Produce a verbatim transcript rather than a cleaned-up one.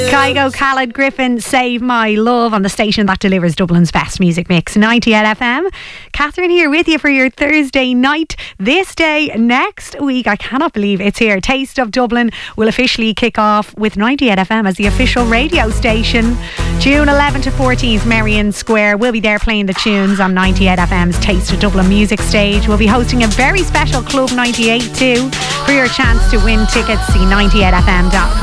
Kygo, Khaled, Griffin, Save My Love on the station that delivers Dublin's best music mix, ninety-eight F M. Catherine here with you for your Thursday night. This day next week, I cannot believe it's here. Taste of Dublin will officially kick off with ninety-eight F M as the official radio station. June eleventh to fourteenth, Merrion Square. We'll be there playing the tunes on ninety-eight F M's Taste of Dublin music stage. We'll be hosting a very special Club ninety-eight too. For your chance to win tickets, see ninety-eight F M dot com.